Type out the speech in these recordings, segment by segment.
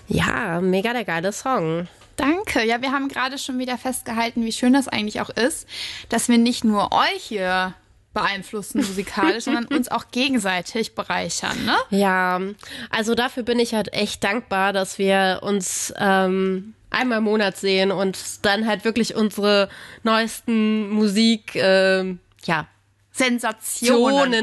Ja, mega der geile Song. Danke. Ja, wir haben gerade schon wieder festgehalten, wie schön das eigentlich auch ist, dass wir nicht nur euch hier beeinflussen musikalisch, sondern uns auch gegenseitig bereichern, ne? Ja, also dafür bin ich halt echt dankbar, dass wir uns einmal im Monat sehen und dann halt wirklich unsere neuesten Sensationen.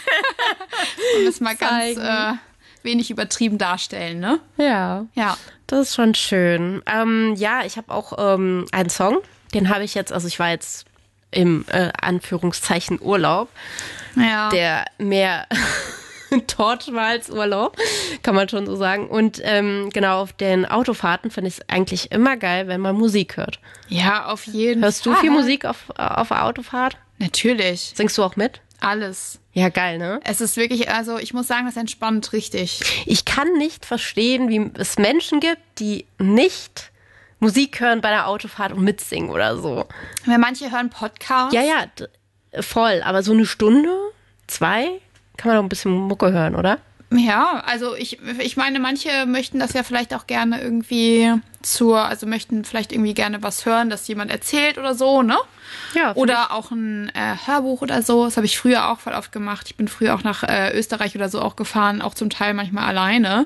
Um das mal ganz wenig übertrieben darstellen, ne? Ja, das ist schon schön. Ich habe auch einen Song, den habe ich jetzt, also ich war jetzt im Anführungszeichen Urlaub, der mehr Torch war als Urlaub, kann man schon so sagen. Und genau, auf den Autofahrten finde ich es eigentlich immer geil, wenn man Musik hört. Ja, auf jeden Fall. Hörst du viel Musik auf der Autofahrt? Natürlich. Singst du auch mit? Alles. Ja, geil, ne? Es ist wirklich, also ich muss sagen, das entspannt richtig. Ich kann nicht verstehen, wie es Menschen gibt, die nicht Musik hören bei der Autofahrt und mitsingen oder so. Weil manche hören Podcasts. Ja, voll. Aber so eine Stunde, 2, kann man doch ein bisschen Mucke hören, oder? Ja, also ich meine, manche möchten das ja vielleicht auch gerne irgendwie möchten vielleicht irgendwie gerne was hören, dass jemand erzählt oder so, ne? Ja. Oder auch ein Hörbuch oder so. Das habe ich früher auch voll oft gemacht. Ich bin früher auch nach Österreich oder so auch gefahren, auch zum Teil manchmal alleine.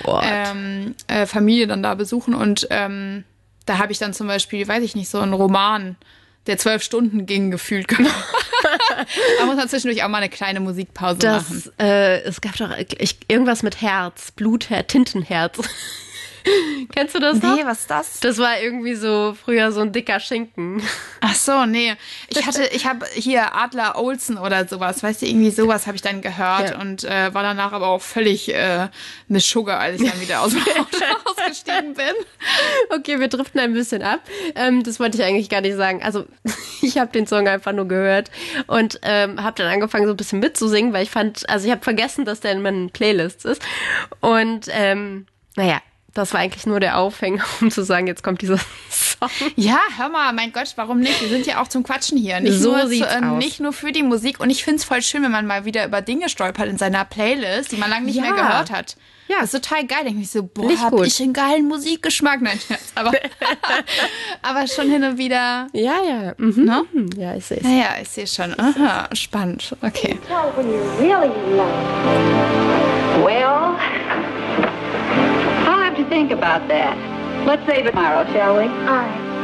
Familie dann da besuchen und da habe ich dann zum Beispiel, weiß ich nicht, so einen Roman, der 12 Stunden ging, gefühlt. Da muss man zwischendurch auch mal eine kleine Musikpause machen. Es gab doch irgendwas mit Herz, Blutherz, Tintenherz. Kennst du das noch? Nee, was ist das? Das war irgendwie so früher so ein dicker Schinken. Ach so, nee. Ich habe hier Adler Olsen oder sowas, weißt du, irgendwie sowas habe ich dann gehört und war danach aber auch völlig Miss Sugar, als ich dann wieder aus dem Auto ausgestiegen bin. Okay, wir driften ein bisschen ab. Das wollte ich eigentlich gar nicht sagen. Also ich habe den Song einfach nur gehört und habe dann angefangen so ein bisschen mitzusingen, weil ich habe vergessen, dass der in meinen Playlists ist. Und das war eigentlich nur der Aufhänger, um zu sagen, jetzt kommt dieser Song. Ja, hör mal, mein Gott, warum nicht? Wir sind ja auch zum Quatschen hier. Nicht nur für die Musik. Und ich finde es voll schön, wenn man mal wieder über Dinge stolpert in seiner Playlist, die man lange nicht mehr gehört hat. Ja. Das ist total geil. Denke ich so, hab ich einen geilen Musikgeschmack? Nein, aber schon hin und wieder. Ja. Mhm. Ne? Ja, ich sehe es. Ja, ich sehe schon. Aha, spannend. Okay. When you're really in love. Well, I'll have to think about that. Let's save it tomorrow, shall we? All right.